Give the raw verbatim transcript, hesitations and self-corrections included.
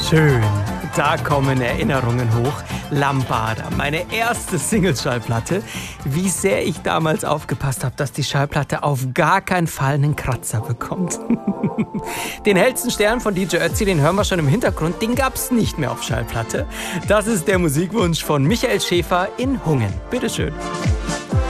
Schön, da kommen Erinnerungen hoch. Lambada, meine erste Single-Schallplatte. Wie sehr ich damals aufgepasst habe, dass die Schallplatte auf gar keinen Fall einen Kratzer bekommt. Den hellsten Stern von D J Ötzi, den hören wir schon im Hintergrund, den gab's nicht mehr auf Schallplatte. Das ist der Musikwunsch von Michael Schäfer in Hungen. Bitteschön.